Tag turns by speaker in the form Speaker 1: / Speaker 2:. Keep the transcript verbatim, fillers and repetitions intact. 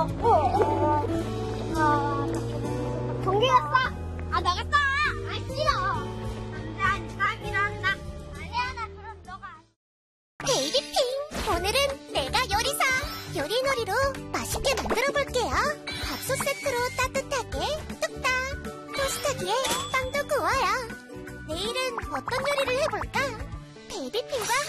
Speaker 1: 없고. 아, 전기 갔어. 아, 나갔어. 아, 싫어. 난 가긴 한다. 아니야, 나 그럼 너가.
Speaker 2: 베이비핑, 오늘은 내가 요리사 요리놀이로 맛있게 만들어볼게요. 밥솥 세트로 따뜻하게 뚝딱, 토스터기에 빵도 구워요. 내일은 어떤 요리를 해볼까? 베이비핑과